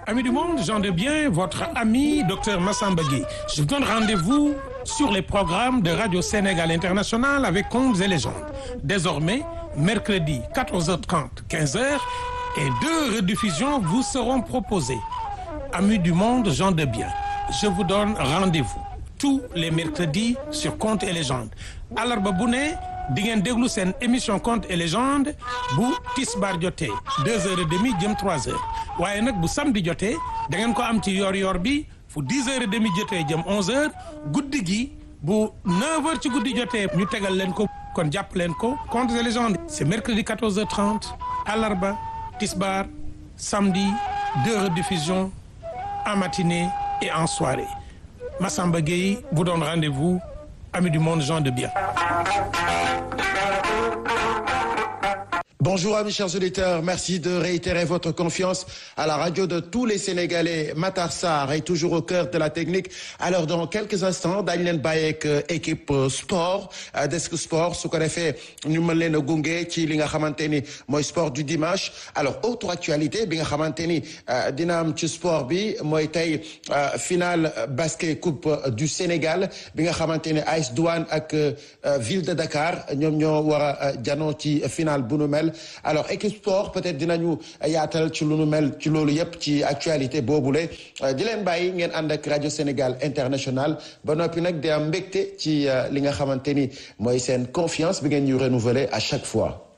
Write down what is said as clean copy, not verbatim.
Amis du monde, Jean de Bien, votre ami Dr Massamba Gueye. Je vous donne rendez-vous sur les programmes de Radio Sénégal International avec Contes et légendes. Désormais, mercredi 14h30, 15h et 2 rediffusions vous seront proposées. Amis du monde, Jean de Bien, je vous donne rendez-vous tous les mercredis sur Contes et légendes. Alarba bu ne di ngeen déglu seen émission Contes et légendes bu tisbaar jotee 2h30 jëm 3h waaye nag bu samedi jotee da ngeen ko am ci yor-yor bi fu 10h30 jotee jëm 11h guddi gi bu 9h ci guddi jotee ñu tegal leen ko kon jàpp leen ko Contes et légendes c'est mercredi 14h30 alarba tisbaar samedi 2 rediffusions en matinée et en soirée. Massamba Gueye vous donne rendez-vous. Amis du monde, Jean de Bien. Bonjour amis chers auditeurs, merci de réitérer votre confiance à la radio de tous les Sénégalais. Matar Sarr est toujours au cœur de la technique. Alors dans quelques instants daañu leen bàyyi ak équipe sport desk sport su ko defee ñu mën leen a gunge ci li nga xamante ni mooy sport du dimanche. Alors autre actualité bi nga xamante ni dina am ci sport bi mooy tey finale basket coupe du Sénégal bi nga xamante ni AS Douanes ak ville de Dakar ñoom ñoo war a janoo ci finale bu nu mel. Alors équipe sport peut-être dinañu yaatal ci lu nu mel ci loolu yëpp ci actualité boobule di leen bàyyi ngeen ànd ak rajo Sénégal International ba noppi nag di am mbégte ci li nga xamante ni mooy seen confiance bi ngeen ñu renouveler à chaque fois.